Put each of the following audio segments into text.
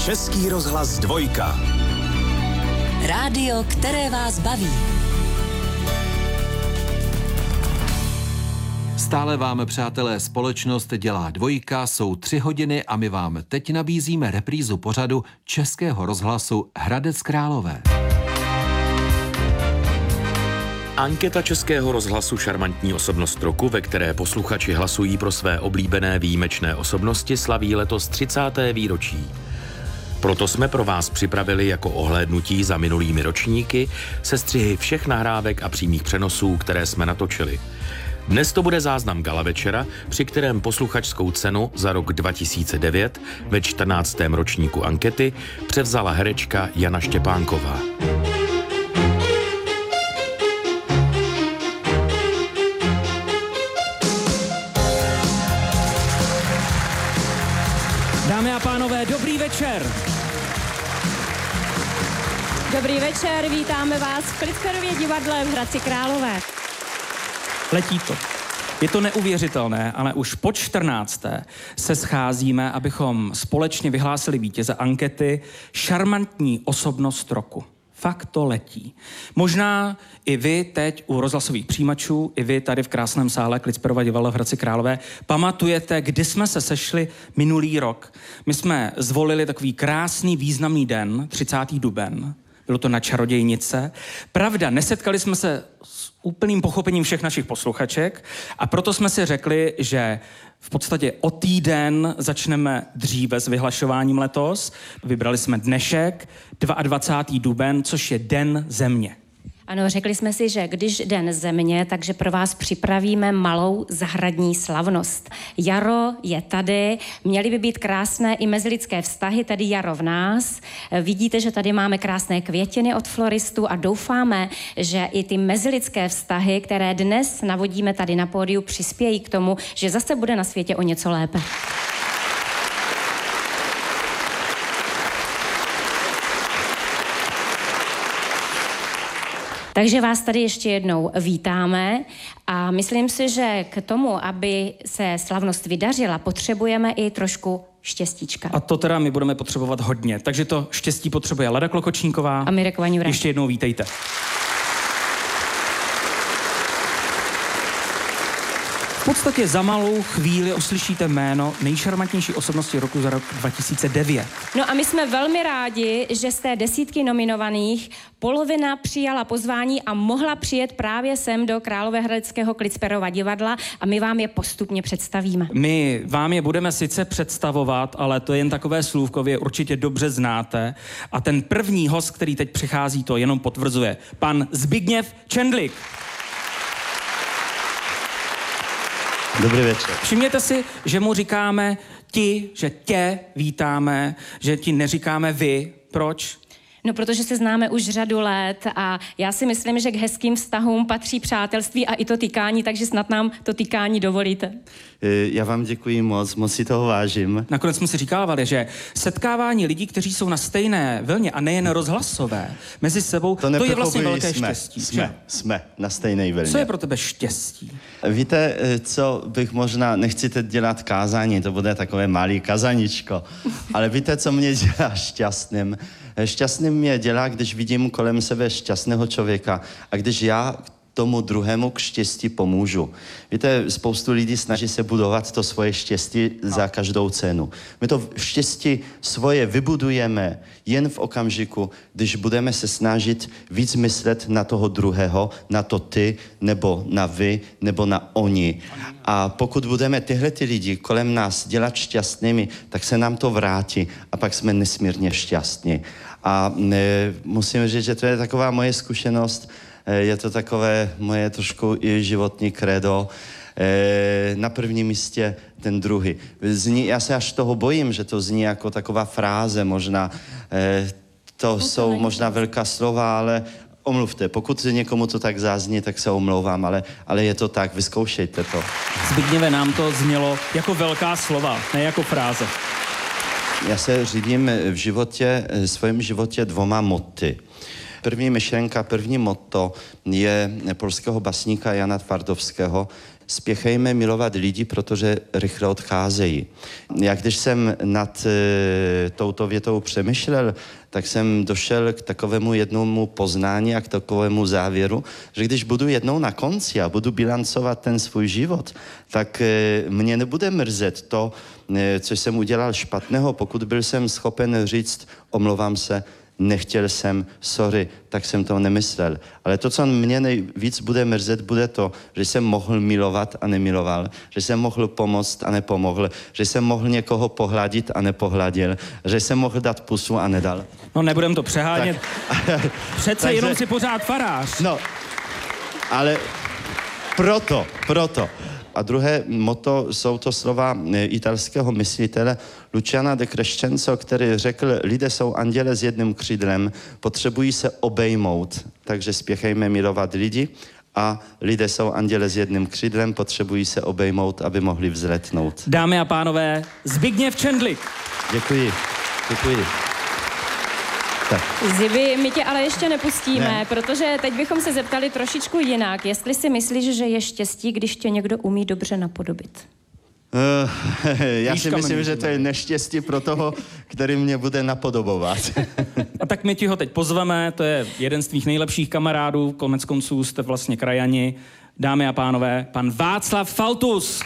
Český rozhlas 2. Rádio, které vás baví. Stále vám, přátelé, společnost dělá 2, jsou 3 hodiny a my vám teď nabízíme reprízu pořadu Českého rozhlasu Hradec Králové. Anketa Českého rozhlasu Šarmantní osobnost roku, ve které posluchači hlasují pro své oblíbené výjimečné osobnosti, slaví letos 30. výročí. Proto jsme pro vás připravili jako ohlédnutí za minulými ročníky sestřihy všech nahrávek a přímých přenosů, které jsme natočili. Dnes to bude záznam gala večera, při kterém posluchačskou cenu za rok 2009 ve 14. ročníku ankety převzala herečka Jana Štěpánková. Dámy a pánové, dobrý večer. Dobrý večer, vítáme vás v Klitsperově divadle v Hradci Králové. Letí to. Je to neuvěřitelné, ale už po 14. se scházíme, abychom společně vyhlásili vítěze ankety Šarmantní osobnost roku. Fakt to letí. Možná i vy teď u rozhlasových přijímačů, i vy tady v krásném sále Klitsperova divadla v Hradci Králové pamatujete, kdy jsme se sešli minulý rok. My jsme zvolili takový krásný významný den, 30. duben. Bylo to na Čarodějnice. Pravda, nesetkali jsme se s úplným pochopením všech našich posluchaček a proto jsme si řekli, že v podstatě o týden začneme dříve s vyhlašováním letos. Vybrali jsme dnešek, 22. duben, což je Den země. Ano, řekli jsme si, že když Den země, takže pro vás připravíme malou zahradní slavnost. Jaro je tady, měly by být krásné i mezilidské vztahy, tedy jaro v nás. Vidíte, že tady máme krásné květiny od floristů a doufáme, že i ty mezilidské vztahy, které dnes navodíme tady na pódiu, přispějí k tomu, že zase bude na světě o něco lépe. Takže vás tady ještě jednou vítáme a myslím si, že k tomu, aby se slavnost vydařila, potřebujeme i trošku štěstíčka. A to teda my budeme potřebovat hodně. Takže to štěstí potřebuje Lada Klokočníková. A Mirek Vaňura. Ještě jednou vítejte. V podstatě za malou chvíli uslyšíte jméno nejšarmantnější osobnosti roku za rok 2009. No a my jsme velmi rádi, že z té 10 nominovaných polovina přijala pozvání a mohla přijet právě sem do Královéhradeckého Klitsperova divadla a my vám je postupně představíme. My vám je budeme sice představovat, ale to je jen takové slůvko, vy je určitě dobře znáte. A ten první host, který teď přichází, to jenom potvrzuje. Pan Zbigněv Čendlik. Dobrý večer. Všimněte si, že mu říkáme ti, že tě vítáme, že ti neříkáme vy. Proč? No, protože se známe už řadu let a já si myslím, že k hezkým vztahům patří přátelství a i to tykání, takže snad nám to tykání dovolíte. Já vám děkuji moc si toho vážím. Nakonec jsme si říkávali, že setkávání lidí, kteří jsou na stejné vlně a nejen rozhlasové, mezi sebou, to je vlastně velké štěstí. Jsme na stejné vlně. Co je pro tebe štěstí? Víte, co bych možná, nechci teď dělat kázání, to bude takové malý kazaničko, ale víte, co mě dělá šťastným? Šťastným mě dělá, když vidím kolem sebe šťastného člověka a když já tomu druhému k štěstí pomůžu. Víte, spoustu lidí snaží se budovat to svoje štěstí za každou cenu. My to štěstí svoje vybudujeme jen v okamžiku, když budeme se snažit víc myslet na toho druhého, na to ty, nebo na vy, nebo na oni. A pokud budeme tyhle ty lidi kolem nás dělat šťastnými, tak se nám to vrátí a pak jsme nesmírně šťastní. A musím říct, že to je taková moje zkušenost, je to takové moje trošku i životní kredo. Na prvním místě ten druhý. Já se až toho bojím, že to zní jako taková fráze, možná to jsou možná velká slova, ale omluvte. Pokud někomu to tak zazní, tak se omlouvám, ale je to tak, vyzkoušejte to. Zbigněve, nám to znělo jako velká slova, ne jako fráze. Já se řídím v svém životě 2 motty. První myšlenka, první motto je polského básníka Jana Twardowskiego. spěchejme milovat lidi, protože rychle odcházejí. Já když jsem nad touto větou přemýšlel, tak jsem došel k takovému jednomu poznání a k takovému závěru, že když budu jednou na konci a budu bilancovat ten svůj život, tak mě nebude mrzet to, co jsem udělal špatného, pokud byl jsem schopen říct, omlouvám se, nechtěl jsem, sorry, tak jsem to nemyslel. Ale to, co mě nejvíc bude mrzet, bude to, že jsem mohl milovat a nemiloval, že jsem mohl pomoct a nepomohl, že jsem mohl někoho pohladit a nepohladil, že jsem mohl dát pusu a nedal. No nebudem to přehánět. Přece jenom si pořád farář. No, ale proto. A druhé motto jsou to slova italského myslitele Luciana de Crescenzo, který řekl, lidé jsou anděle s jedním křídlem, potřebují se obejmout, takže spěchejme milovat lidi a lidé jsou anděle s jedním křídlem, potřebují se obejmout, aby mohli vzletnout. Dámy a pánové, Zbigněv Čendlik. Děkuji. Tak. Zivi, my tě ale ještě nepustíme, protože teď bychom se zeptali trošičku jinak. Jestli si myslíš, že je štěstí, když tě někdo umí dobře napodobit? Já si myslím, že to je neštěstí pro toho, který mě bude napodobovat. A tak my ti ho teď pozveme, to je jeden z tvých nejlepších kamarádů, konec konců jste vlastně krajani. Dámy a pánové, pan Václav Faltus.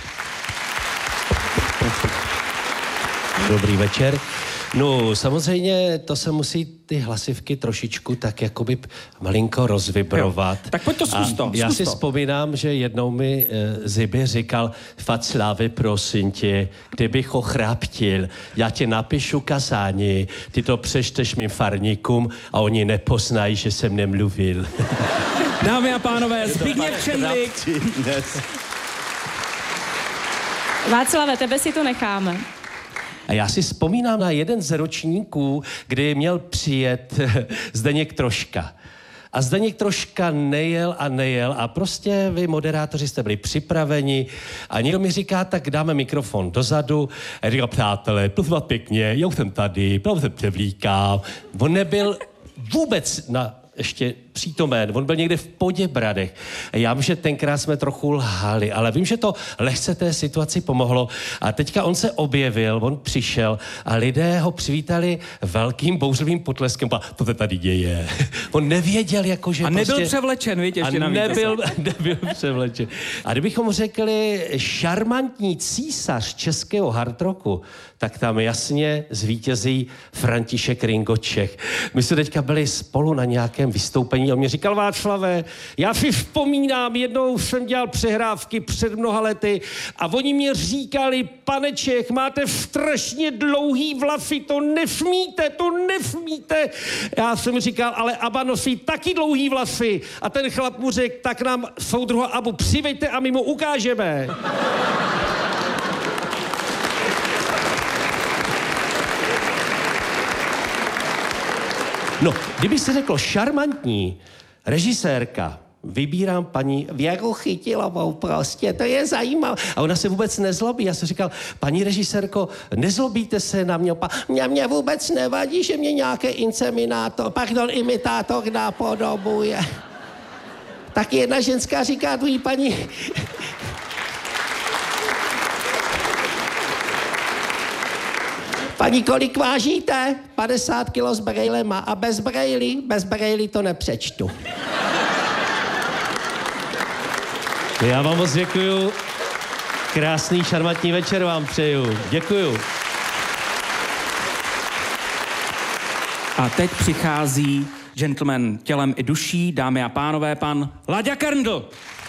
Dobrý večer. No, samozřejmě to se musí ty hlasivky trošičku tak jakoby malinko rozvibrovat. Jo, tak pojď to zkus to. Já si vzpomínám, že jednou mi Ziby říkal, Václavi, prosím tě, kdybych ho chráptil, já ti napíšu kazání, ty to přečteš mým farníkům a oni nepoznají, že jsem nemluvil. Dámy a pánové, Zbigněv Čendlik. Václave, tebe si to necháme. A já si vzpomínám na jeden z ročníků, kdy měl přijet Zdeněk Troška. A Zdeněk Troška nejel a prostě vy, moderátoři, jste byli připraveni a někdo mi říká, tak dáme mikrofon dozadu. A říkal, přátelé, prosím vás pěkně, já už jsem tady, právě se převlíkám. On nebyl vůbec ještě přítomen, on byl někde v Poděbradech. Já vím, že tenkrát jsme trochu lhali, ale vím, že to lehce té situaci pomohlo. A teďka on se objevil, on přišel a lidé ho přivítali velkým bouřlivým potleskem. To se tady děje. On nevěděl, jakože a nebyl převlečen, víte, ještě na nebyl převlečen. A kdybychom řekli šarmantní císař českého hard rocku, tak tam jasně zvítězí František Ringo Čech. My jsme teďka byli spolu na nějakém vystoupení. On mě říkal, Václave, já si vzpomínám, jednou jsem dělal přehrávky před mnoha lety a oni mě říkali, pane Čech, máte strašně dlouhý vlasy, to nesmíte. Já jsem říkal, ale Abba nosí taky dlouhý vlasy. A ten chlap mu řekl, tak nám soudruha Abu přiveďte a my mu ukážeme. No, kdyby se řeklo šarmantní režisérka, vybírám paní Věru Chytilovou prostě, to je zajímavé. A ona se vůbec nezlobí. Já jsem říkal, paní režisérko, nezlobíte se na mě? Mě vůbec nevadí, že mě nějaké imitátor napodobuje. Tak jedna ženská říká, tvůj paní... Paní, kolik vážíte? 50 kilo s brejlema a bez brejlí to nepřečtu. Já vám moc děkuju. Krásný, šarmantní večer vám přeju. Děkuju. A teď přichází gentleman tělem i duší, dámy a pánové, pan Láďa Karndl.